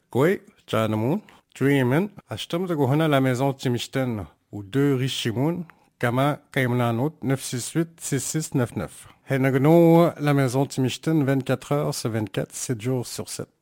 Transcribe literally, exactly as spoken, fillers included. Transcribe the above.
كوي جانمون دريمن أشتمت هنا la maison Timishten ou deux Richimon كما كيمنانوت neuf six huit six six neuf neuf. هنا la maison Timishten vingt-quatre heures sur vingt-quatre, sept jours sur sept.